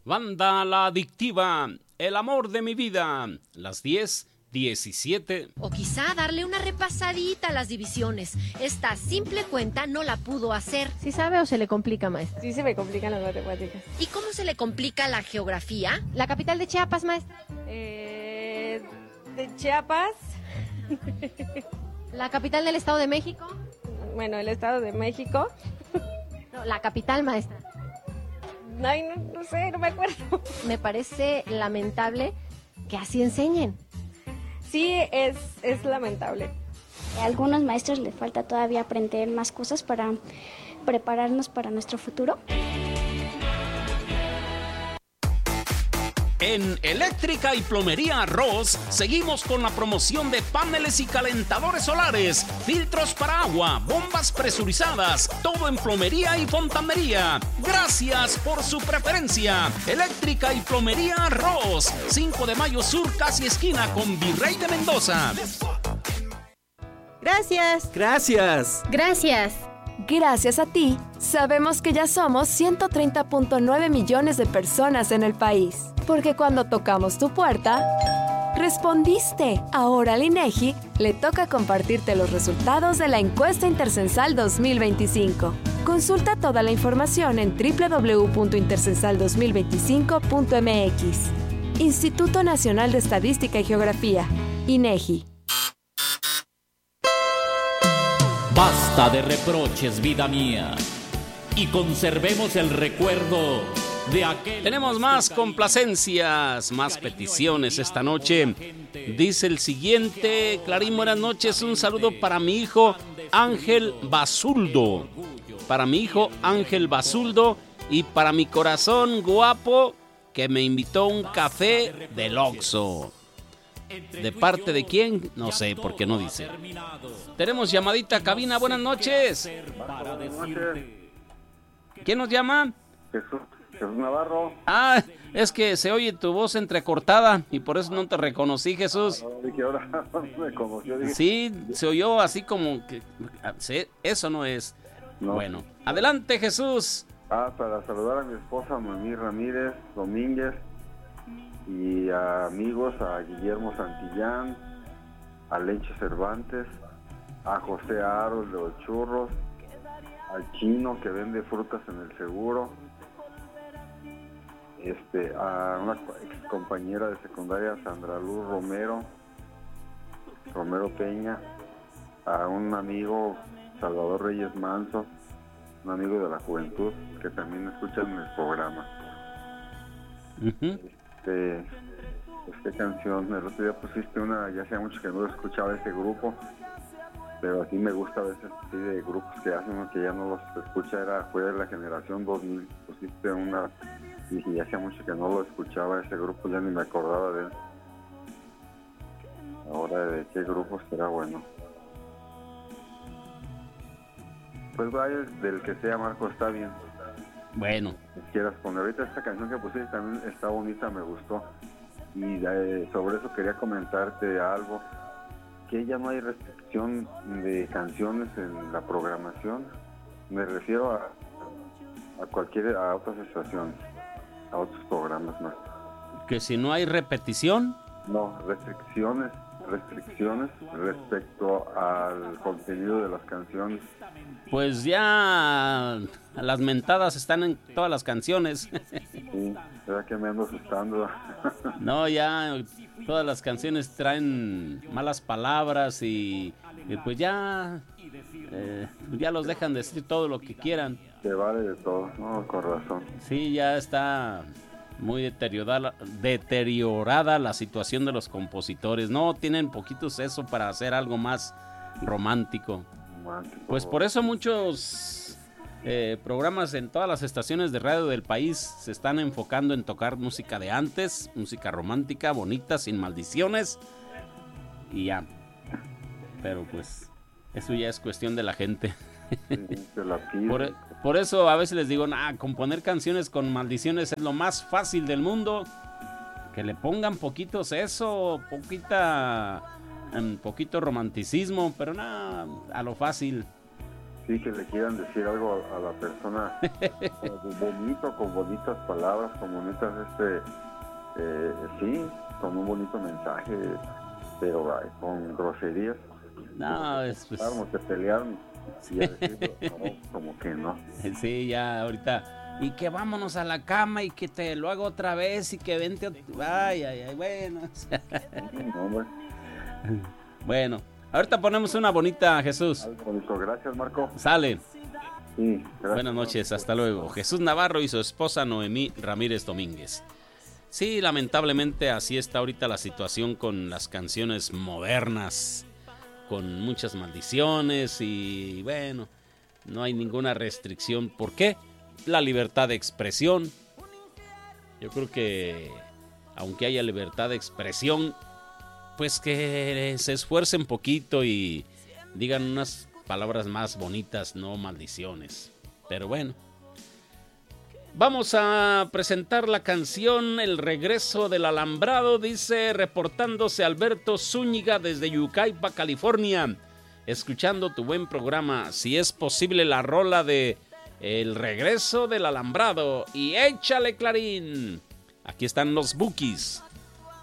Banda La Adictiva, El Amor de mi Vida, las 10:17. O quizá darle una repasadita a las divisiones. Esta simple cuenta no la pudo hacer. ¿Sí sabe o se le complica, maestra? Sí, se me complican las matemáticas. ¿Y cómo se le complica la geografía? ¿La capital de Chiapas, maestra? De Chiapas. ¿La capital del Estado de México? Bueno, el Estado de México. No, la capital, maestra. Ay, no sé, no me acuerdo. Me parece lamentable que así enseñen. Sí, es lamentable. A algunos maestros les falta todavía aprender más cosas para prepararnos para nuestro futuro. En Eléctrica y Plomería Ross seguimos con la promoción de paneles y calentadores solares, filtros para agua, bombas presurizadas, todo en plomería y fontanería. Gracias por su preferencia. Eléctrica y Plomería Ross, 5 de Mayo Sur, casi esquina con Virrey de Mendoza. Gracias. Gracias. Gracias. Gracias a ti, sabemos que ya somos 130.9 millones de personas en el país. Porque cuando tocamos tu puerta, respondiste. Ahora al INEGI le toca compartirte los resultados de la encuesta intercensal 2025. Consulta toda la información en www.intercensal2025.mx. Instituto Nacional de Estadística y Geografía, INEGI. Basta de reproches, vida mía, y conservemos el recuerdo de aquel... Tenemos más complacencias, más peticiones esta noche. Dice el siguiente: Clarín, buenas noches, un saludo para mi hijo Ángel Basuldo. Para mi hijo Ángel Basuldo y para mi corazón guapo que me invitó a un café del Oxxo. ¿De parte de quién? No sé, porque no dice. Tenemos llamadita a cabina, buenas noches. ¿Quién nos llama? Jesús Navarro. Ah, es que se oye tu voz entrecortada y por eso no te reconocí, Jesús. Dije, ahora me conoció. Sí, se oyó así como que... Eso no es. No. Bueno, adelante, Jesús. Para saludar a mi esposa, Mami Ramírez Domínguez, y a amigos, a Guillermo Santillán, a Lencho Cervantes, a José Aros de los Churros, al Chino que vende frutas en el Seguro, a una ex compañera de secundaria, Sandra Luz Romero Peña, a un amigo, Salvador Reyes Manso, un amigo de la juventud que también escuchan el programa. ¿Qué canción? El otro día pusiste una, ya hace mucho que no escuchaba ese grupo, pero así me gusta a veces así de grupos que hacen uno que ya no los escucha, fue de la generación 2000, pusiste una, y ya hace mucho que no lo escuchaba ese grupo, ya ni me acordaba de él. Ahora, ¿de qué grupo será bueno? Pues vaya, del que sea, Marco, está bien. Bueno. Quieras poner. Ahorita esta canción que pusiste también está bonita, me gustó. Y sobre eso quería comentarte algo. Que ya no hay restricción de canciones en la programación. Me refiero a otras estaciones, a otros programas más. ¿Que si no hay repetición? No, restricciones respecto al contenido de las canciones. Pues ya las mentadas están en todas las canciones. Sí, ¿verdad que me ando asustando? No, ya todas las canciones traen malas palabras y pues ya los dejan decir todo lo que quieran. Se vale de todo, no, con razón. Sí, ya está muy deteriorada la situación de los compositores. No tienen poquitos eso para hacer algo más romántico. Pues por eso muchos programas en todas las estaciones de radio del país se están enfocando en tocar música de antes, música romántica, bonita, sin maldiciones y ya. Pero pues eso ya es cuestión de la gente. Sí, se la pide. Por eso a veces les digo, componer canciones con maldiciones es lo más fácil del mundo. Que le pongan poquitos eso, poquito romanticismo, pero a lo fácil. sí, que le quieran decir algo a la persona bonito, con bonitas palabras, con bonitas, sí, con un bonito mensaje, pero con groserías. No, Te pelearon y a decirlo, no, como que no. Sí, ya ahorita. Y que vámonos a la cama y que te lo hago otra vez y que vente. Ay, bueno. No, bueno, ahorita ponemos una bonita, Jesús. Gracias, Marco. Sale. Sí, gracias. Buenas noches, hasta luego. Jesús Navarro y su esposa Noemí Ramírez Domínguez. Sí, lamentablemente así está ahorita la situación con las canciones modernas, con muchas maldiciones y bueno, no hay ninguna restricción. ¿Por qué? La libertad de expresión. Yo creo que aunque haya libertad de expresión, pues que se esfuercen un poquito y digan unas palabras más bonitas, no maldiciones. Pero bueno, vamos a presentar la canción El Regreso del Alambrado, dice reportándose Alberto Zúñiga desde Yucaipa, California, escuchando tu buen programa. Si es posible la rola de El Regreso del Alambrado y échale, Clarín. Aquí están los Bukis.